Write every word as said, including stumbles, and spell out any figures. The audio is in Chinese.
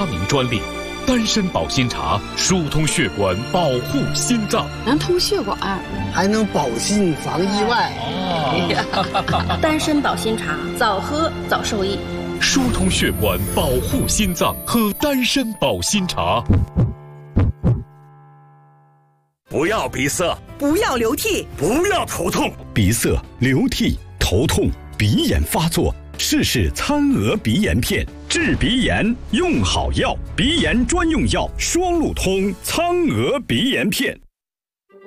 发明专利。丹参保心茶疏通血管，保护心脏， 能通血管， 还能保心防意外。 哦、丹参保心茶，早喝早受益。 疏通血管，保护心脏，喝丹参保心茶。 不要鼻塞， 不要流涕， 不要头痛。 鼻塞、流涕、头痛、鼻炎发作，试试苍娥鼻炎片。治鼻炎用好药，鼻炎专用药双路通苍娥鼻炎片。